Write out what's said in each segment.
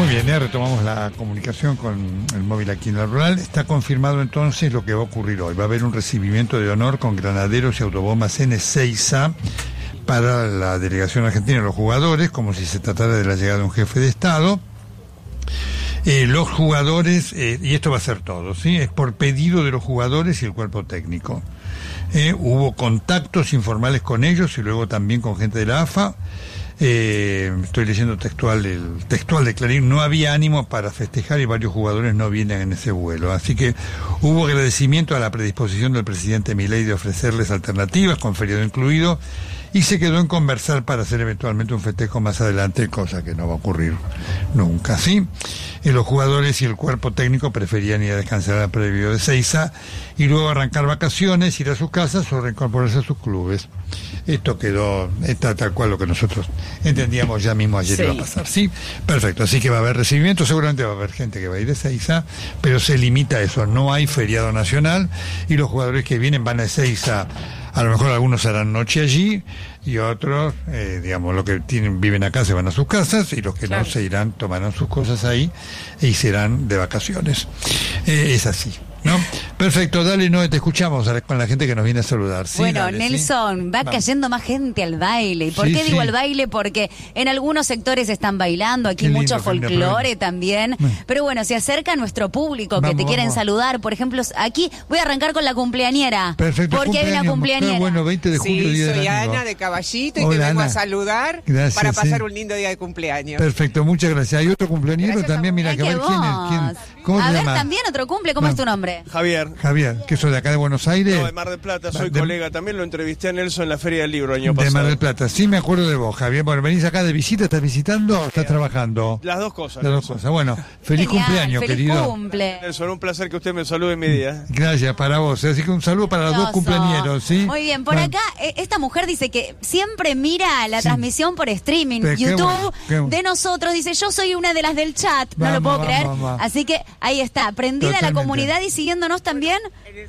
Muy bien, retomamos la comunicación con el móvil aquí en la rural. Está confirmado entonces lo que va a ocurrir hoy. Va a haber un recibimiento de honor con granaderos y autobombas en Ezeiza para la delegación argentina y los jugadores, como si se tratara de la llegada de un jefe de Estado. Los jugadores, y esto va a ser todo, ¿sí? Es por pedido de los jugadores y el cuerpo técnico. Hubo contactos informales con ellos y luego también con gente de la AFA. Estoy leyendo el textual de Clarín. No había ánimo para festejar y varios jugadores no vienen en ese vuelo. Así que hubo agradecimiento a la predisposición del presidente Milei de ofrecerles alternativas, con feriado incluido, y se quedó en conversar para hacer eventualmente un festejo más adelante, cosa que no va a ocurrir nunca, ¿sí? Los jugadores y el cuerpo técnico preferían ir a descansar al previo de Ezeiza y luego arrancar vacaciones, ir a sus casas o reincorporarse a sus clubes. Esto está tal cual lo que nosotros entendíamos ya mismo ayer iba a pasar, ¿sí? Perfecto, así que va a haber recibimiento, seguramente va a haber gente que va a ir a Ezeiza, pero se limita a eso, no hay feriado nacional y los jugadores que vienen van a Ezeiza. A lo mejor algunos harán noche allí y otros, los que viven acá se van a sus casas y los que no se irán, tomarán sus cosas ahí y se irán de vacaciones. Es así, ¿no? Perfecto, dale, no te escuchamos con la gente que nos viene a saludar. ¿Sí? Bueno, dale, Nelson, va cayendo más gente al baile. ¿Y por qué digo al baile? Porque en algunos sectores están bailando, aquí mucho folclore también. Pero bueno, se acerca nuestro público que te quieren saludar. Por ejemplo, aquí voy a arrancar con la cumpleañera. Perfecto. Porque hay una cumpleañera. Bueno, 20 de julio, día soy del amigo. Ana de Caballito y Hola, te vengo Ana. a saludar para pasar un lindo día de cumpleaños. Perfecto, muchas gracias. Hay otro cumpleañero también, mira, que ver quién. ¿Cómo a te ver, llamas? también otro cumple, ¿cómo es tu nombre? Javier, que sos de acá de Buenos Aires. No, de Mar del Plata, soy colega, también lo entrevisté a Nelson en la Feria del Libro el año pasado. De Mar del Plata, sí me acuerdo de vos, Javier. Bueno, ¿venís acá de visita? ¿Estás visitando o estás trabajando? Las dos cosas. Las dos cosas. Bueno, feliz cumpleaños, feliz querido. Cumple. Nelson, un placer que usted me salude en mi día. Gracias, para vos. Así que un saludo para los dos cumpleañeros, ¿sí? Muy bien, por acá esta mujer dice que siempre mira la transmisión por streaming, YouTube, de nosotros. Dice, yo soy una de las del chat, no lo puedo creer. Así que ahí está, prendida la comunidad y siguiéndonos también.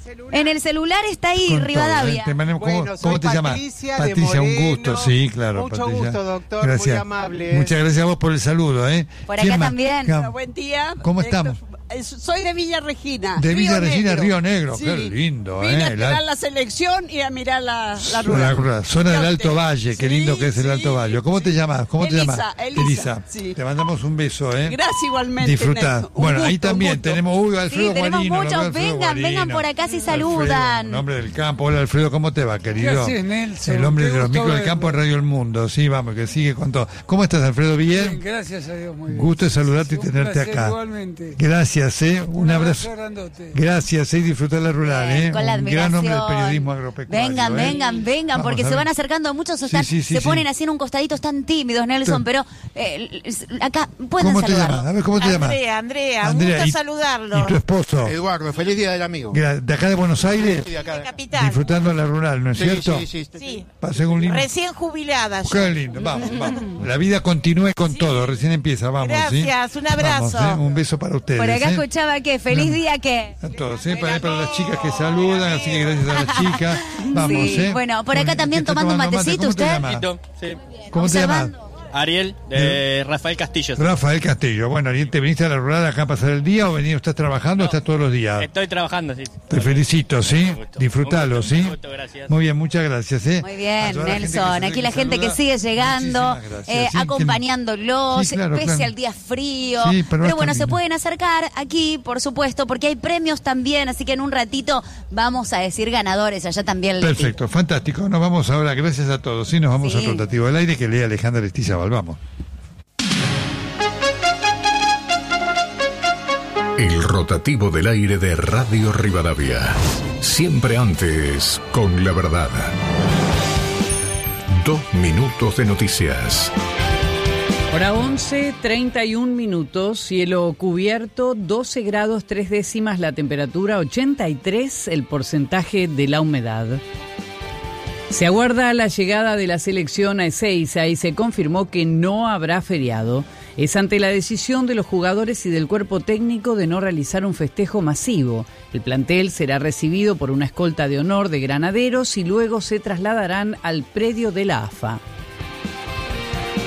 En el celular está ahí, Con Rivadavia. ¿Cómo te llamas? Patricia, un gusto, sí, claro. Mucho Patricia. gusto, doctor, gracias. muy amable. Muchas gracias a vos por el saludo, ¿eh? Por acá también. Buen día. ¿Cómo estamos? Soy de Villa Regina. De Villa Regina, Río Negro, Sí. qué lindo, Vine a esperar la selección y a mirar la rural. Zona del Alto Valle, qué lindo que es el Alto Valle. ¿Cómo te llamas? Elisa. Sí. Te mandamos un beso, ¿eh? Gracias igualmente. Disfrutá. Bueno, ahí también tenemos Alfredo tenemos Guarino. muchos. Vengan por acá si saludan. El hombre del campo. Hola, Alfredo, ¿cómo te va, querido? Gracias, Nelson. El hombre Qué de los gusto micros del campo en Radio El Mundo. Sí, vamos, que sigue con todo. ¿Cómo estás, Alfredo? ¿Bien? Gracias a Dios, muy bien. Gusto de saludarte y tenerte placer, acá. Igualmente. Gracias, un abrazo. Grandote. Gracias, disfrutar la rural, con la un gran hombre del admiración. periodismo agropecuario. Vengan, Vamos porque a se ver. van acercando muchos, Sí, ponen así en un costadito, están tímidos, Nelson, pero acá pueden ¿Cómo te saludar. llamas? A ver, ¿cómo te llamas? Andrea, un gusto saludarlo. ¿Y tu esposo? Eduardo, feliz día del amigo. ¿De acá de Buenos Aires? Sí, de acá. De Capital. Disfrutando la rural, ¿no es cierto? Sí. Pasen un lindo. Recién jubilada. yo. Qué lindo, vamos. La vida continúe con todo, recién empieza, vamos. Gracias, un abrazo. Vamos, un beso para ustedes. Por acá escuchaba que feliz día que... A todos, para las chicas que saludan, así que gracias a las chicas. Vamos, Sí, bueno, por acá también ¿Qué está tomando un mate? matecito, ¿Cómo te ¿usted? llamas? Sí. ¿Cómo te llamas? Observando. Ariel, de Rafael Castillo. Rafael Castillo. Bueno, Ariel, ¿te viniste a la rural acá a pasar el día o estás trabajando o estás todos los días? Estoy trabajando, sí. Te felicito, ¿sí? Disfrutalo, ¿sí? Un gusto, gracias. Muy bien, muchas gracias, Muy bien, Nelson. Aquí la gente que sigue llegando, Muchísimas gracias. Sí, acompañándolos, sí, claro, pese claro. al día frío. Sí, pero pero bueno, está se bien. pueden acercar aquí, por supuesto, porque hay premios también, así que en un ratito vamos a decir ganadores allá también. Perfecto, fantástico. Nos vamos ahora, gracias a todos. Sí, nos vamos Sí. al rotativo del aire que lee Alejandra Estizábal. Vamos. El rotativo del aire de Radio Rivadavia. Siempre antes con la verdad. 2 minutos de noticias. Hora 11, 31 minutos, cielo cubierto, 12 grados 3 décimas la temperatura, 83 el porcentaje de la humedad. Se aguarda la llegada de la selección a Ezeiza y se confirmó que no habrá feriado. Es ante la decisión de los jugadores y del cuerpo técnico de no realizar un festejo masivo. El plantel será recibido por una escolta de honor de granaderos y luego se trasladarán al predio de la AFA.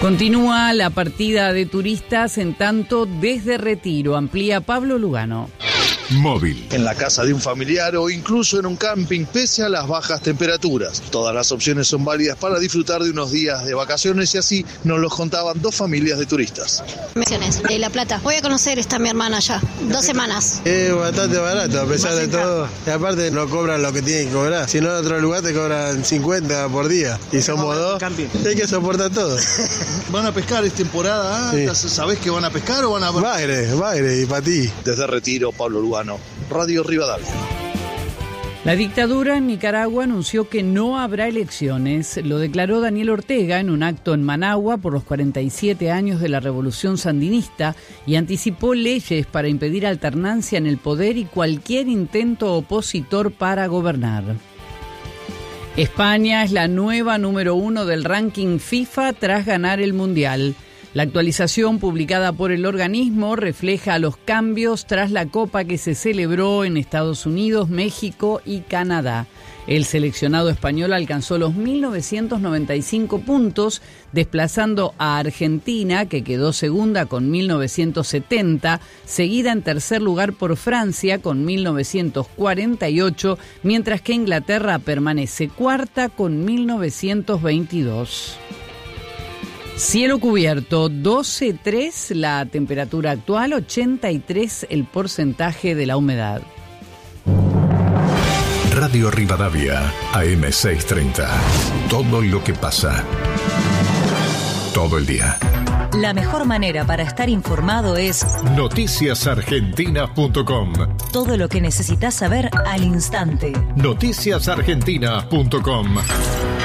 Continúa la partida de turistas, en tanto desde Retiro amplía Pablo Lugano. Móvil. En la casa de un familiar o incluso en un camping, pese a las bajas temperaturas. Todas las opciones son válidas para disfrutar de unos días de vacaciones y así nos lo contaban 2 familias de turistas. De La Plata. Voy a conocer, está mi hermana allá. 2 semanas. Es bastante barato, a pesar de todo. Y aparte no cobran lo que tienen que cobrar. Si no, en otro lugar te cobran 50 por día. Y somos 2. Hay que soportar todo. ¿Van a pescar? ¿Es temporada alta? Sí. ¿Sabés que van a pescar o van a...? Bagre y patí. Desde Retiro, Pablo Lugano, Radio Rivadavia. La dictadura en Nicaragua anunció que no habrá elecciones. Lo declaró Daniel Ortega en un acto en Managua por los 47 años de la Revolución Sandinista y anticipó leyes para impedir alternancia en el poder y cualquier intento opositor para gobernar. España es la nueva número 1 del ranking FIFA tras ganar el Mundial. La actualización publicada por el organismo refleja los cambios tras la Copa que se celebró en Estados Unidos, México y Canadá. El seleccionado español alcanzó los 1.995 puntos, desplazando a Argentina, que quedó segunda con 1.970, seguida en tercer lugar por Francia con 1.948, mientras que Inglaterra permanece cuarta con 1.922. Cielo cubierto, 12,3 la temperatura actual, 83 el porcentaje de la humedad. Radio Rivadavia, AM630. Todo lo que pasa. Todo el día. La mejor manera para estar informado es noticiasargentinas.com. Todo lo que necesitas saber al instante. Noticiasargentinas.com.